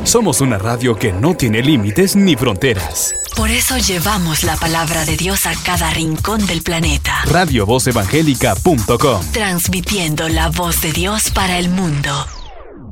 Somos una radio que no tiene límites ni fronteras. Por eso llevamos la palabra de Dios a cada rincón del planeta. RadioVozEvangélica.com. Transmitiendo la voz de Dios para el mundo.